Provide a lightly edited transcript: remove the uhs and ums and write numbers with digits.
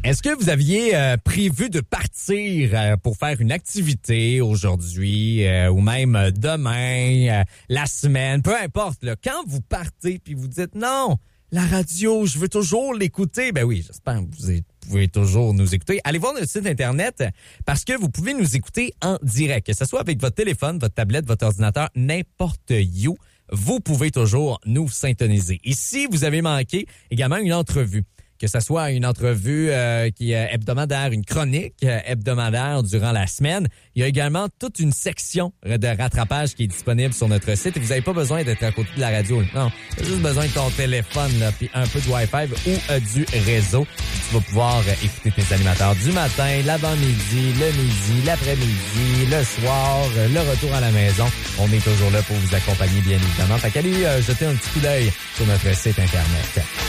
Est-ce que vous aviez prévu de partir pour faire une activité aujourd'hui ou même demain, la semaine, peu importe, là, quand vous partez puis vous dites non, la radio, je veux toujours l'écouter. Ben oui, j'espère que vous pouvez toujours nous écouter. Allez voir notre site Internet parce que vous pouvez nous écouter en direct, que ce soit avec votre téléphone, votre tablette, votre ordinateur, n'importe où. Vous pouvez toujours nous syntoniser. Et si vous avez manqué également une entrevue, que ce soit une entrevue qui est hebdomadaire, une chronique hebdomadaire durant la semaine. Il y a également toute une section de rattrapage qui est disponible sur notre site. Et vous n'avez pas besoin d'être à côté de la radio. Non, tu as juste besoin de ton téléphone, là, puis un peu de Wi-Fi ou du réseau. Tu vas pouvoir écouter tes animateurs du matin, l'avant-midi, le midi, l'après-midi, le soir, le retour à la maison. On est toujours là pour vous accompagner, bien évidemment. Fait qu'allez jeter un petit coup d'œil sur notre site Internet.